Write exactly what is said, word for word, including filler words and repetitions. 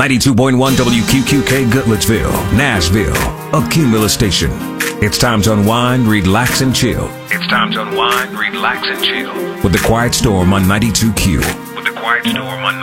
ninety-two point one W Q Q K Goodlettsville, Nashville, a Cumulus station. It's time to unwind, relax, and chill. It's time to unwind, relax, and chill. With The Quiet Storm on ninety-two Q. With The Quiet Storm on